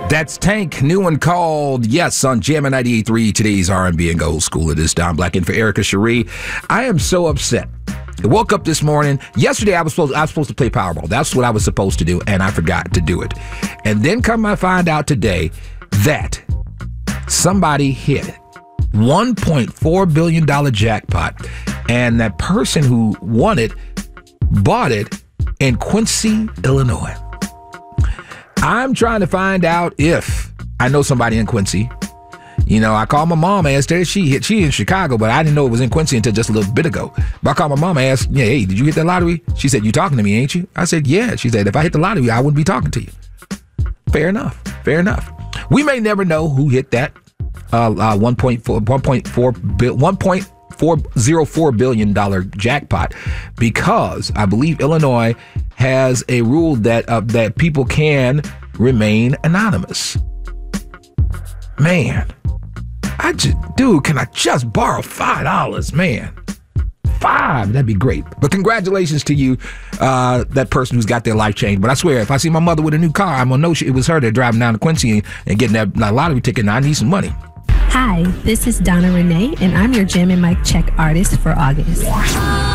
That's Tank, new one called Yes on Jammin' 98.3, today's R&B and Gold School. It is Don Black in for Erica Cherie. I am so upset. I woke up this morning. Yesterday, I was supposed to play Powerball. That's what I was supposed to do, and I forgot to do it. And then I find out today that somebody hit $1.4 billion jackpot, and that person who won it bought it in Quincy, Illinois. I'm trying to find out if I know somebody in Quincy. You know, I called my mom, asked her. She in Chicago, but I didn't know it was in Quincy until just a little bit ago. But I called my mom and asked, yeah, hey, did you hit that lottery? She said, you talking to me, ain't you? I said, yeah. She said, if I hit the lottery, I wouldn't be talking to you. Fair enough. We may never know who hit that $1.404 billion jackpot, because I believe Illinois has a rule that people can remain anonymous. Man, can I just borrow $5, man? $5, that'd be great. But congratulations to you, that person who's got their life changed. But I swear, if I see my mother with a new car, I'm gonna know it was her that driving down to Quincy and getting that lottery ticket, and I need some money. Hi, this is Donna Renee, and I'm your Jam and Mic Check artist for August.